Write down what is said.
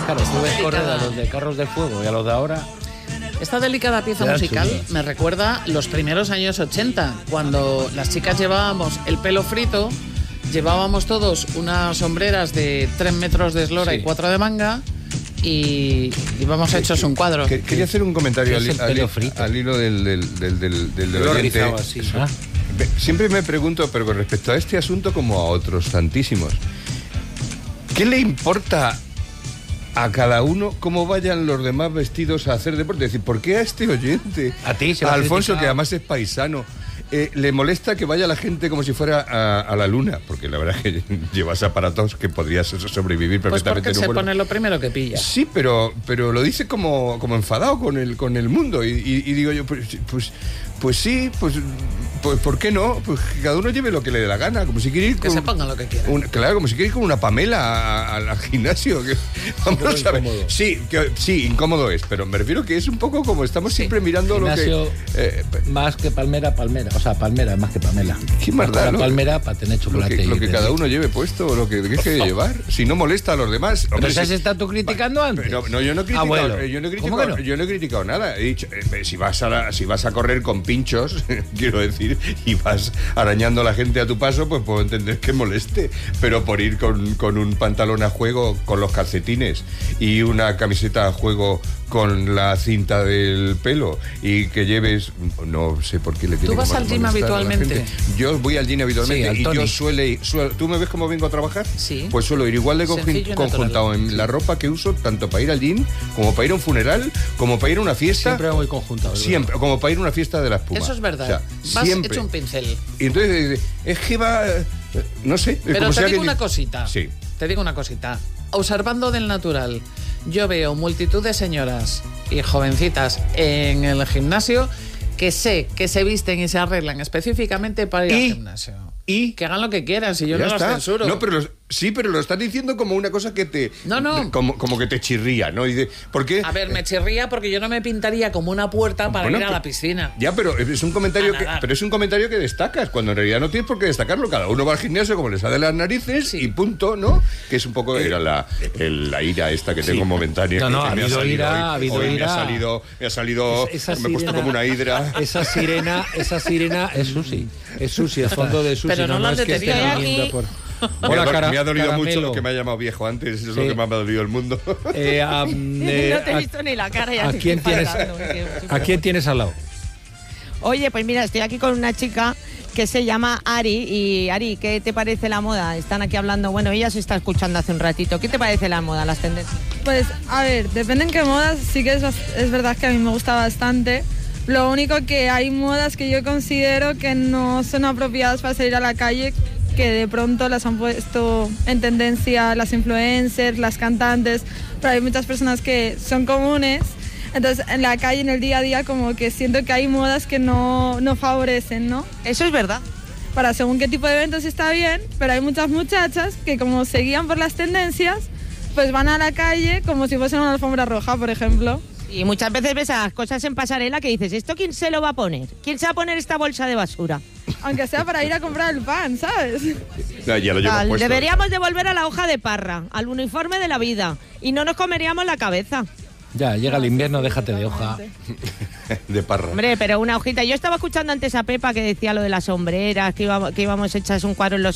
Claro, tú ves correr a los de Carros de Fuego y a los de ahora. Esta delicada pieza musical me recuerda los primeros años 80, cuando las chicas llevábamos el pelo frito, llevábamos todos unas sombreras de 3 metros de eslora y 4 de manga y íbamos hechos un cuadro. Quería hacer un comentario al hilo del oyente. Así, ¿no? Siempre me pregunto, pero con respecto a este asunto como a otros tantísimos, ¿qué le importa a cada uno cómo vayan los demás vestidos a hacer deporte? Es decir, ¿por qué a este oyente, a ti, a Alfonso, que además es paisano, le molesta que vaya la gente como si fuera a la luna? Porque la verdad es que llevas aparatos que podrías sobrevivir perfectamente. Pues porque se pone lo primero que pilla. Sí, pero lo dice como enfadado con el mundo. Y digo yo, pues sí, pues ¿por qué no? Pues que cada uno lleve lo que le dé la gana, como si quiere ir que se ponga lo que quiera. Claro, como si quiere ir con una Pamela al gimnasio. Vamos a ver. Sí, incómodo es, pero me refiero que es un poco como estamos siempre mirando gimnasio, lo que... más que palmera. O sea, palmera más que Pamela. ¿Qué más da, no? Palmera para tener chocolate. Lo que cada uno lleve puesto, lo que deje de llevar. Si no molesta a los demás. Pero ¿has estado tú criticando antes? No, yo no he criticado, yo no he criticado nada. He dicho, si vas a correr con pinchos, quiero decir, y vas arañando a la gente a tu paso, pues puedo entender que moleste. Pero por ir con un pantalón a juego, con los calcetines, y una camiseta a juego con la cinta del pelo, y que lleves, no sé por qué le tiene que molestar. ¿Tú vas al gym habitualmente? Yo voy al gym habitualmente, sí, y yo suelo... ¿Tú me ves cómo vengo a trabajar? Sí. Pues suelo ir igual de conjuntado en la ropa que uso, tanto para ir al gym, como para ir a un funeral, como para ir a una fiesta. Siempre voy conjuntado. Siempre, como para ir a una fiesta de la espuma. Eso es verdad. O sea, vas siempre. hecho un pincel. Y entonces, es que va... No sé. Pero te digo una cosita. Sí. Te digo una cosita. Observando del natural, yo veo multitud de señoras y jovencitas en el gimnasio que sé que se visten y se arreglan específicamente para ir al gimnasio. Y que hagan lo que quieran, si yo no los censuro. No, pero pero lo estás diciendo como una cosa que te... No. Como que te chirría, ¿no? ¿Por qué? A ver, me chirría porque yo no me pintaría como una puerta para ir a la piscina. Ya, pero es un comentario que destacas, cuando en realidad no tienes por qué destacarlo. Cada uno va al gimnasio como le sale las narices y punto, ¿no? Que es un poco... Era la ira esta que tengo momentánea. No, ha habido ira. Me ha salido me he puesto como una hidra. Esa sirena es Susi. Es Susi, el fondo de Susi. Pero no es que esté viniendo por... Hola, me ha dolido mucho que me haya llamado viejo antes. Eso es lo que más me ha dolido el mundo. No te he visto ni la cara. ¿A quién tienes al lado? Oye, pues mira, estoy aquí con una chica que se llama Ari. Y Ari, ¿qué te parece la moda? Están aquí hablando, bueno, ella se está escuchando hace un ratito. ¿Qué te parece la moda, las tendencias? Pues, a ver, depende en qué modas. Sí que es verdad que a mí me gusta bastante. Lo único que hay modas que yo considero que no son apropiadas para salir a la calle, que de pronto las han puesto en tendencia las influencers, las cantantes, pero hay muchas personas que son comunes. Entonces, en la calle, en el día a día, como que siento que hay modas que no favorecen, ¿no? Eso es verdad. Para según qué tipo de eventos está bien, pero hay muchas muchachas que como se guían por las tendencias, pues van a la calle como si fuesen una alfombra roja, por ejemplo. Y muchas veces ves a las cosas en pasarela que dices, ¿esto quién se lo va a poner? ¿Quién se va a poner esta bolsa de basura? Aunque sea para ir a comprar el pan, ¿sabes? Ya lo llevo puesto. Deberíamos de volver a la hoja de parra, al uniforme de la vida, y no nos comeríamos la cabeza. Ya, llega el invierno, déjate de hoja. De parra. Hombre, pero una hojita. Yo estaba escuchando antes a Pepa que decía lo de las sombreras, que íbamos hechas un cuadro en los